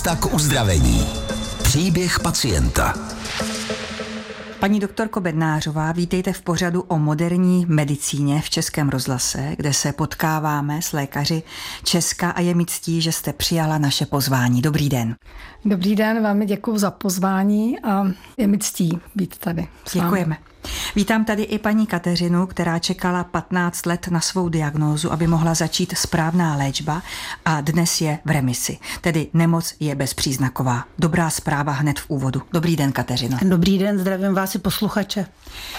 Cesta k uzdravení. Příběh pacienta. Paní doktorko Bednářová, vítejte v pořadu o moderní medicíně v Českém rozhlase, kde se potkáváme s lékaři Česka a je mi ctí, že jste přijala naše pozvání. Dobrý den. Dobrý den, velmi děkuji za pozvání a je mi ctí být tady. Děkujeme. Vítám tady i paní Kateřinu, která čekala 15 let na svou diagnózu, aby mohla začít správná léčba a dnes je v remisi. Tedy nemoc je bezpříznaková. Dobrá zpráva hned v úvodu. Dobrý den, Kateřino. Dobrý den, zdravím vás i posluchače.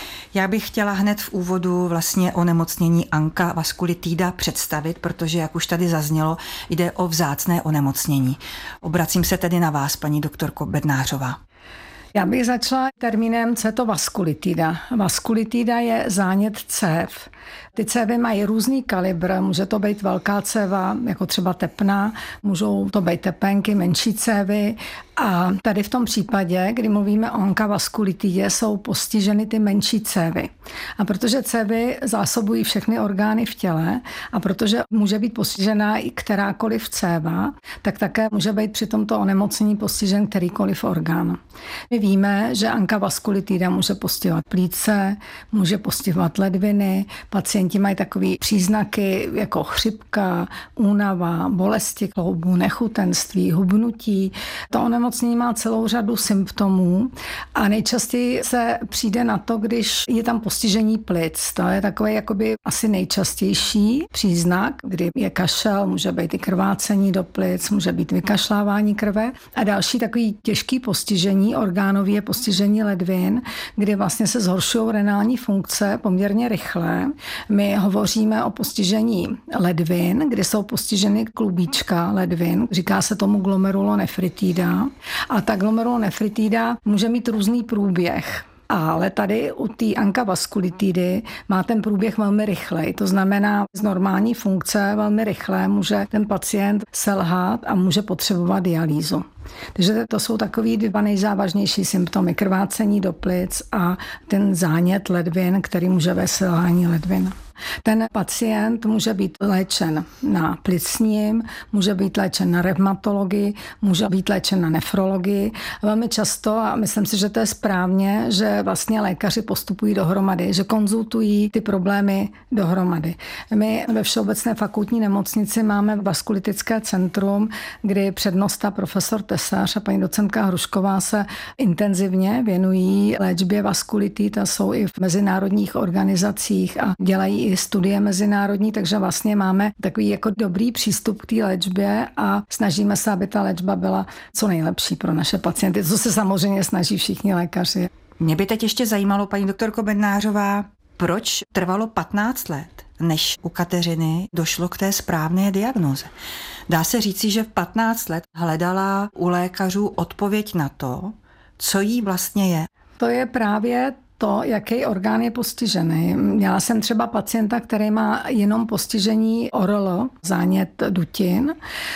Já bych chtěla hned v úvodu vlastně onemocnění Anka vaskulitida představit, protože, jak už tady zaznělo, jde o vzácné onemocnění. Obracím se tedy na vás, paní doktorko Bednářová. Já bych začala termínem, co je to vaskulitida. Vaskulitida je zánět cév. Ty cévy mají různý kalibr, může to být velká céva, jako třeba tepna, můžou to být tepenky, menší cévy. A tady v tom případě, kdy mluvíme o onkavaskulitidě, jsou postiženy ty menší cévy. A protože cévy zásobují všechny orgány v těle a protože může být postižená i kterákoliv céva, tak také může být při tomto onemocnění postižen kterýkoliv orgán. My víme, že onkavaskulitida může postihovat plíce, může postihovat ledviny, pacienti mají takové příznaky jako chřipka, únava, bolesti kloubů, nechutenství, hubnutí. To onemocnění má celou řadu symptomů a nejčastěji se přijde na to, když je tam postižení plic. To je takový jakoby asi nejčastější příznak, kdy je kašel, může být i krvácení do plic, může být vykašlávání krve a další takový těžký postižení, orgánový je postižení ledvin, kdy vlastně se zhoršují renální funkce poměrně rychle. My hovoříme o postižení ledvin, kdy jsou postiženy klubíčka ledvin. Říká se tomu glomerulonefritida. A ta glomerulonefritida může mít různý průběh. Ale tady u té onkavaskulitidy má ten průběh velmi rychlej. To znamená, z normální funkce velmi rychle může ten pacient selhat a může potřebovat dialýzu. Takže to jsou takový dva nejzávažnější symptomy. Krvácení do plic a ten zánět ledvin, který může vést selhání ledvin. Ten pacient může být léčen na plicním, může být léčen na revmatologii, může být léčen na nefrologii. Velmi často, a myslím si, že to je správně, že vlastně lékaři postupují dohromady, že konzultují ty problémy dohromady. My ve Všeobecné fakultní nemocnici máme vaskulitické centrum, kdy přednosta profesor Tesař a paní docentka Hrušková se intenzivně věnují léčbě vaskulitid a jsou i v mezinárodních organizacích a dělají i studie mezinárodní, takže vlastně máme takový jako dobrý přístup k té léčbě a snažíme se, aby ta léčba byla co nejlepší pro naše pacienty, co se samozřejmě snaží všichni lékaři. Mě by teď ještě zajímalo, paní doktorko Bednářová, proč trvalo 15 let, než u Kateřiny došlo k té správné diagnóze. Dá se říci, že v 15 let hledala u lékařů odpověď na to, co jí vlastně je. To je právě to, jaký orgán je postižený. Měla jsem třeba pacienta, který má jenom postižení ORL, zánět dutin,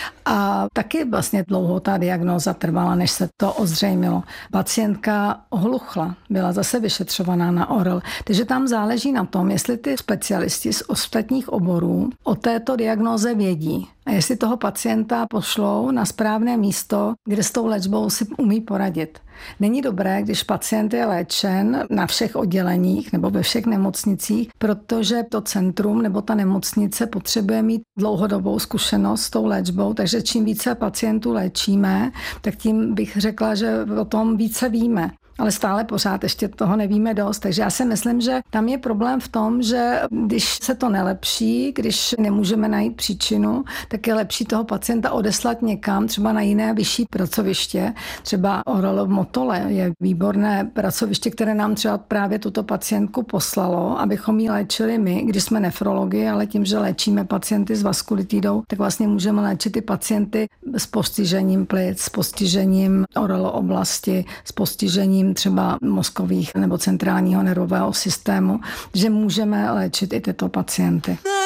a taky vlastně dlouho ta diagnóza trvala, než se to ozřejmilo. Pacientka ohluchla, byla zase vyšetřovaná na ORL, takže tam záleží na tom, jestli ty specialisti z ostatních oborů o této diagnóze vědí. A jestli toho pacienta pošlou na správné místo, kde s tou léčbou si umí poradit. Není dobré, když pacient je léčen na všech odděleních nebo ve všech nemocnicích, protože to centrum nebo ta nemocnice potřebuje mít dlouhodobou zkušenost s tou léčbou, takže čím více pacientů léčíme, tak tím bych řekla, že o tom více víme. Ale stále pořád ještě toho nevíme dost. Takže já si myslím, že tam je problém v tom, že když se to nelepší, když nemůžeme najít příčinu, tak je lepší toho pacienta odeslat někam, třeba na jiné vyšší pracoviště. Třeba ORL v Motole je výborné pracoviště, které nám třeba právě tuto pacientku poslalo, abychom ji léčili my, když jsme nefrologi, ale tím, že léčíme pacienty s vaskulitidou, tak vlastně můžeme léčit i pacienty s postižením plic, s postižením ORL oblasti, s postižením třeba mozkových nebo centrálního nervového systému, že můžeme léčit i tyto pacienty.